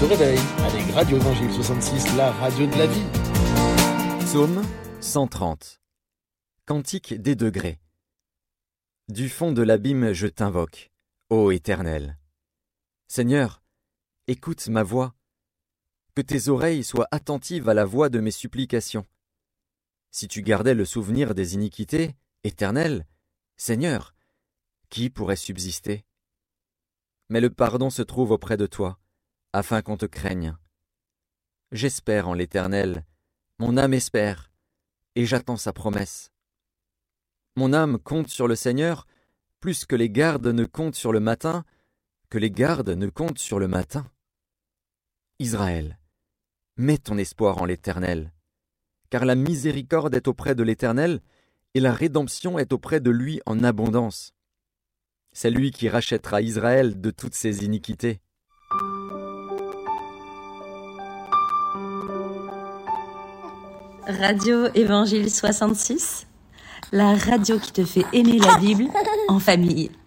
se réveille avec Radio Évangile 66, la radio de la vie. Psaume 130. Cantique des degrés. Du fond de l'abîme je t'invoque, ô Éternel. Seigneur, écoute ma voix. Que tes oreilles soient attentives à la voix de mes supplications. Si tu gardais le souvenir des iniquités, Éternel, Seigneur, qui pourrait subsister? Mais le pardon se trouve auprès de toi, afin qu'on te craigne. J'espère en l'Éternel, mon âme espère, et j'attends sa promesse. Mon âme compte sur le Seigneur, plus que les gardes ne comptent sur le matin, que les gardes ne comptent sur le matin. Israël, mets ton espoir en l'Éternel, car la miséricorde est auprès de l'Éternel, et la rédemption est auprès de lui en abondance. C'est lui qui rachètera Israël de toutes ses iniquités. Radio Évangile 66, la radio qui te fait aimer la Bible en famille.